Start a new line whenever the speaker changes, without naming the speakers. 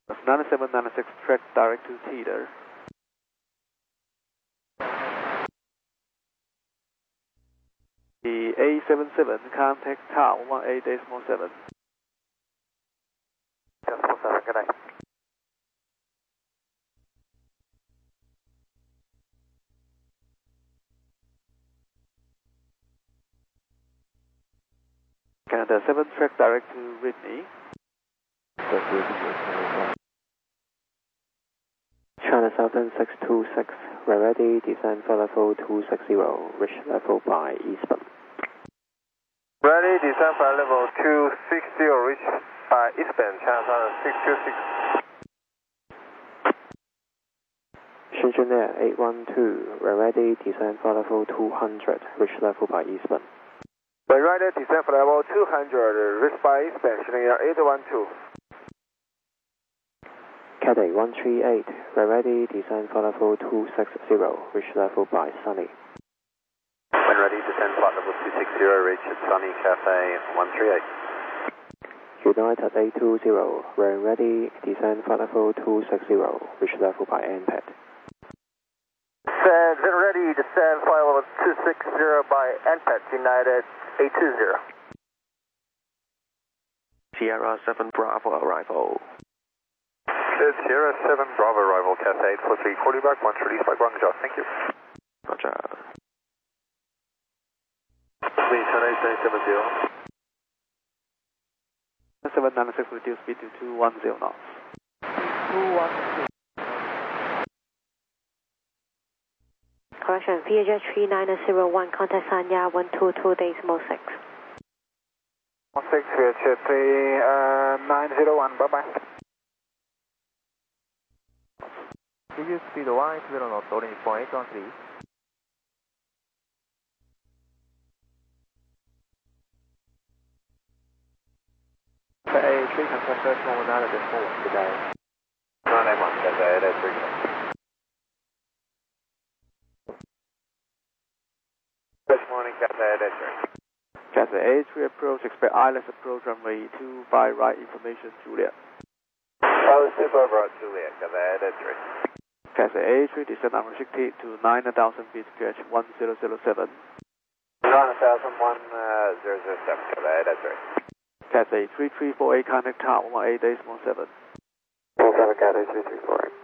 That's 9796 track direct to Teeter. The A77 contact tower 18.7.
Decimal 7, good night.
Canada 7 track direct to Whitney.
China Southern 626, we're ready, descend for level 260, reach level by eastbound.
Ready, descend for level 260, reach by eastbound, China Southern 626.
Shenzhen Air 812, we're ready, descend for level 200, reach level by eastbound.
We're ready, descend for level 200, reach by eastbound, Shenzhen Air 812.
Cathay 138, we're ready, descend for level 260, reach level by Sunny.
When ready, descend flight level 260, reach at Sunny, Cathay 138.
United 820, we're ready, descend for level 260, reach level by NPAD.
Descend ready, descend flight level 260 by NPAD, United 820.
Sierra 7 Bravo arrival.
Sierra 7 Bravo arrival, Cathay 843, quarter back, 1 release by Guangzhou, thank you.
Roger.
Please, 770.
796 reduce speed to 210 knots.
210.
Correction, VHF 3901, contact Sanya 122.6.
16 VHF 3901, bye-bye.
Reduce speed 180 knots, holding for 813.
A3 contact first one without a decimal today.
981, Cathay 883. Good morning, Cathay 883.
Cathay A3 approach, expect ILS approach runway 25 right information, Juliet.
Oh, super right, Juliet, Cathay 883.
Cathay A3 descend unrestricted to 9,000 feet, stretch 1007.
9,001, 007, Cathay 883.
Cathay 3348 contact tower 18.7.
47, Cathay 3348.